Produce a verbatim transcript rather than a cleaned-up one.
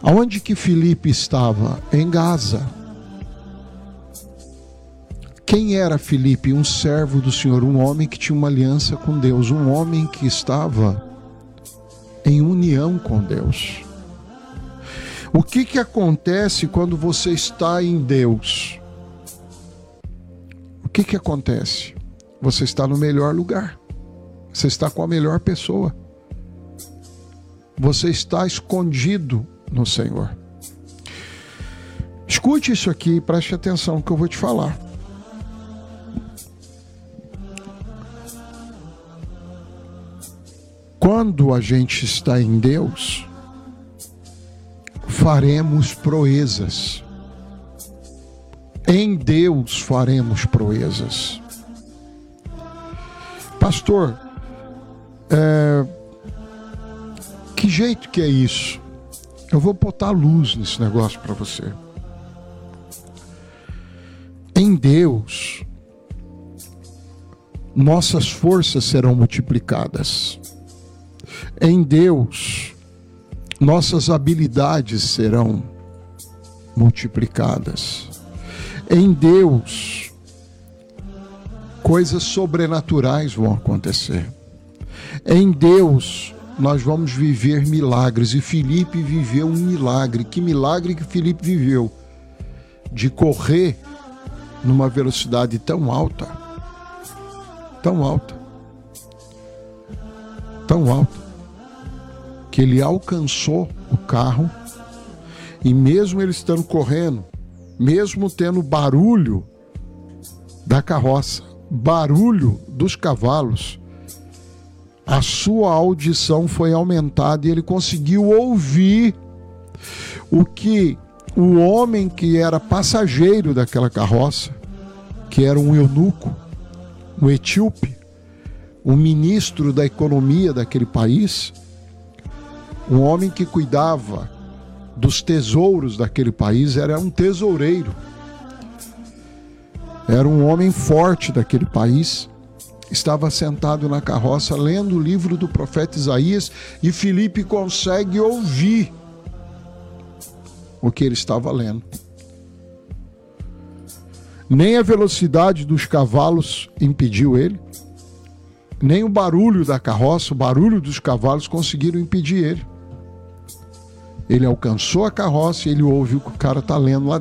Aonde que Filipe estava? Em Gaza. Quem era Filipe? Um servo do Senhor, um homem que tinha uma aliança com Deus, um homem que estava em união com Deus. O que que acontece quando você está em Deus? O que que acontece? Você está no melhor lugar. Você está com a melhor pessoa. Você está escondido no Senhor. Escute isso aqui e preste atenção no que eu vou te falar. Quando a gente está em Deus, faremos proezas. Em Deus faremos proezas. Pastor, é... que jeito que é isso? Eu vou botar luz nesse negócio para você. Em Deus, nossas forças serão multiplicadas. Em Deus, nossas habilidades serão multiplicadas. Em Deus, coisas sobrenaturais vão acontecer. Em Deus, nós vamos viver milagres. E Filipe viveu um milagre. Que milagre que Filipe viveu? De correr numa velocidade tão alta, tão alta, tão alta, que ele alcançou o carro, e mesmo ele estando correndo, mesmo tendo barulho da carroça, barulho dos cavalos, a sua audição foi aumentada e ele conseguiu ouvir o que o homem que era passageiro daquela carroça, que era um eunuco, um etíope, um ministro da economia daquele país, um homem que cuidava dos tesouros daquele país, era um tesoureiro, era um homem forte daquele país, estava sentado na carroça lendo o livro do profeta Isaías, e Filipe consegue ouvir o que ele estava lendo. Nem a velocidade dos cavalos impediu ele, nem o barulho da carroça, o barulho dos cavalos conseguiram impedir ele. Ele alcançou a carroça e ele ouve o que o cara está lendo lá